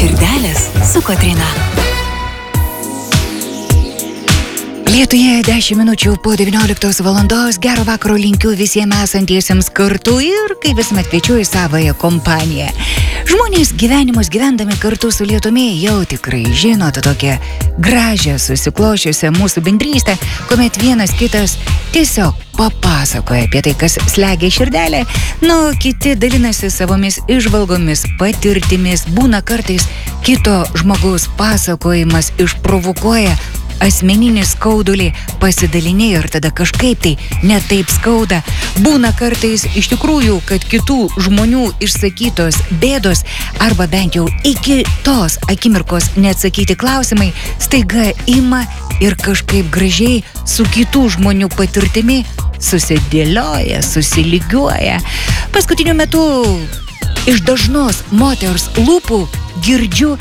Širdelės su Kotryna. Lietuje 10 minučių po 19 valandos. Gero vakaro linkiu visiems esantiesiems kartu ir, kaip visuomet, kviečiu į savąją kompaniją. Žmonės gyvenimus gyvendami kartu su lietumi jau tikrai žino tokią gražią susiklošiusią mūsų bendrystę, kuomet vienas kitas tiesiog papasakoja apie tai, kas slegia širdelę, kiti dalinasi savomis įžvalgomis, patirtimis, būna kartais kito žmogaus pasakojimas išprovokuoja asmeninį skaudulį, pasidalinė ir tada kažkaip tai netaip skauda. Būna kartais iš tikrųjų, kad kitų žmonių išsakytos bėdos arba bent jau iki tos akimirkos neatsakyti klausimai staiga ima ir kažkaip gražiai su kitų žmonių patirtimi susidėlioja, susiligiuoja. Paskutiniu metu iš dažnos moters lūpų girdžiu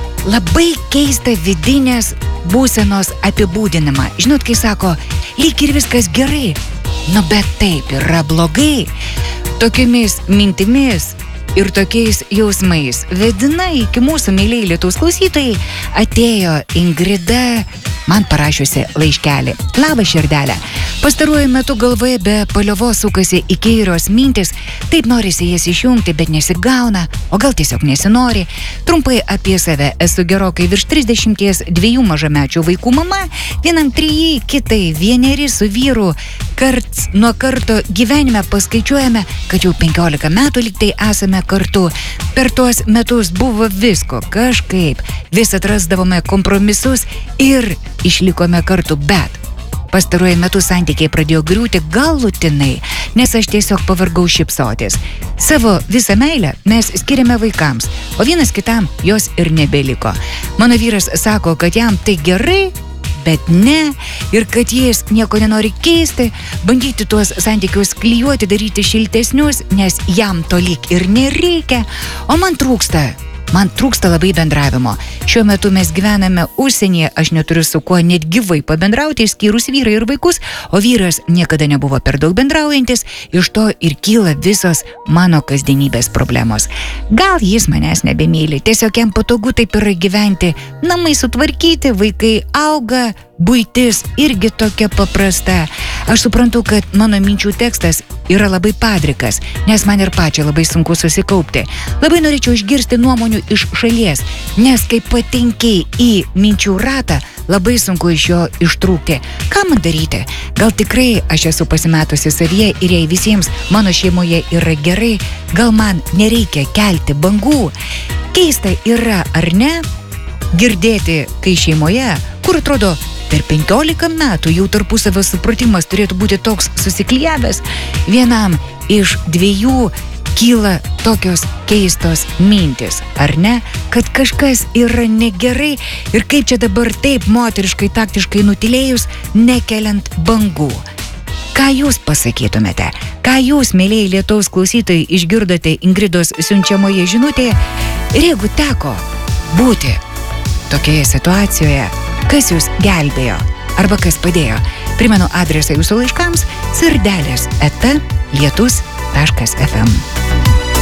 labai keistą vidinės būsenos apibūdinimą. Žinot, kai sako, lyg ir viskas gerai, bet taip yra blogai. Tokiomis mintimis ir tokiais jausmais vedina iki mūsų mėlyje Lietuvos klausytojai atėjo Ingrida, man parašiusi laiškelį. Labas širdelė. Pastaruoju metu galvoje be paliovos sukasi įkyrios mintis, taip norisi jas išjungti, bet nesigauna, o gal tiesiog nesinori. Trumpai apie save. Esu gerokai virš 30, 2 mažamečių vaikų mama, vienam 3, kitai 1 su vyru. Karts nuo karto gyvenime paskaičiuojame, kad jau 15 metų lyg tai esame kartu. Per tuos metus buvo visko kažkaip, vis atrasdavome kompromisus ir išlikome kartu, bet pastaruoju metu santykiai pradėjo griūti galutinai, nes aš tiesiog pavargau šypsotis. Savo visą meilę mes skiriame vaikams, o vienas kitam jos ir nebeliko. Mano vyras sako, kad jam tai gerai, bet ne, ir kad jis nieko nenori keisti, bandyti tuos santykius klijuoti, daryti šiltesnius, nes jam to lyg ir nereikia, o man trūksta labai bendravimo. Šiuo metu mes gyvename užsienyje, aš neturiu su kuo net gyvai pabendrauti, išskyrus vyrą ir vaikus, o vyras niekada nebuvo per daug bendraujantis, iš to ir kyla visos mano kasdienybės problemos. Gal jis manęs nebemyli, tiesiog jam patogu taip yra gyventi, namai sutvarkyti, vaikai auga, buitis irgi tokia paprasta. Aš suprantu, kad mano minčių tekstas yra labai padrikas, nes man ir pačiai labai sunku susikaupti. Labai norėčiau išgirsti nuomonių iš šalies, nes kai patenki į minčių ratą, labai sunku iš jo ištrūkti. Ką man daryti? Gal tikrai aš esu pasimetusi savyje ir jei visiems mano šeimoje yra gerai, gal man nereikia kelti bangų? Keista yra, ar ne? Girdėti, kai šeimoje, kur atrodo per 15 metų jau tarpusavio supratimas turėtų būti toks susiklijavęs, vienam iš 2 kyla tokios keistos mintis, ar ne, kad kažkas yra negerai ir kaip čia dabar taip moteriškai, taktiškai nutilėjus, nekeliant bangų. Ką jūs pasakytumėte? Ką jūs, mėlyje Lietuvos klausytojai, išgirdote Ingridos siunčiamoje žinutėje? Ir jeigu teko būti tokioje situacijoje, kas jūs gelbėjo arba kas padėjo? Primenu adresą jūsų laiškams: sirdelės@lietus.fm.